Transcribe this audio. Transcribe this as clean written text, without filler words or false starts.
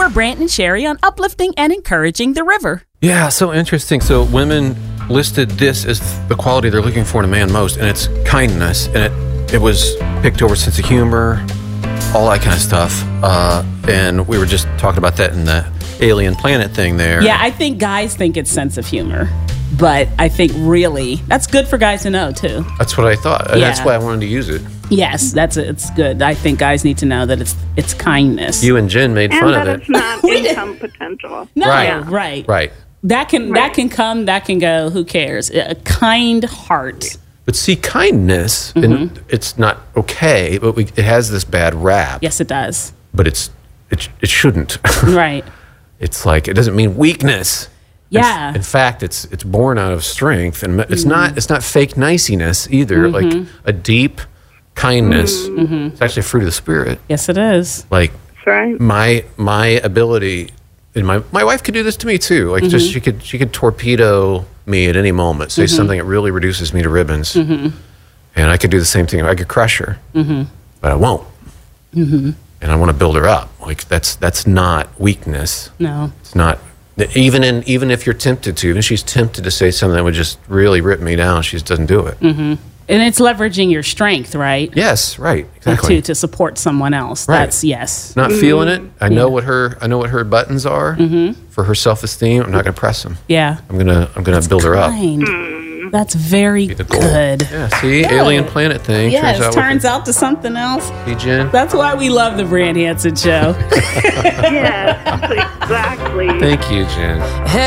more Brant and Sherry on uplifting and encouraging the river. Yeah, so interesting. So women listed this as the quality they're looking for in a man most, and it's kindness. And it was picked over sense of humor, all that kind of stuff. And we were just talking about that in the alien planet thing there. Yeah, I think guys think it's sense of humor. But I think really, that's good for guys to know, too. That's what I thought. And Yeah. that's why I wanted to use it. Yes, it's good. I think guys need to know that it's kindness. You and Jen made And fun that of it. it's not income potential. No, Right. right. Right. That can come, that can go. Who cares? A kind heart. But see, kindness, and it's not okay, but it has this bad rap. Yes, it does. But it shouldn't. Right. It's like, it doesn't mean weakness. Yeah. In fact, it's born out of strength, and it's not fake niceness either. Like a deep kindness. It's actually a fruit of the spirit. Yes, it is. Like That's right. my ability, and my wife could do this to me too. Like just she could torpedo me at any moment, say something that really reduces me to ribbons, and I could do the same thing. I could crush her, but I won't. And I want to build her up. Like that's not weakness. No. It's not. Even if you're tempted to, even if she's tempted to say something that would just really rip me down, she just doesn't do it. And it's leveraging your strength, right? Yes, right, exactly. To support someone else. Right. That's yes. Not feeling it. I know what her buttons are for her self-esteem. I'm not going to press them. Yeah. I'm gonna build her up. Kind. That's very The goal. good. Yeah. See, alien planet thing. Yes, turns out to something else. See, Jen. That's why we love the Brant Hansen Show. Yes, exactly. Thank you, Jen.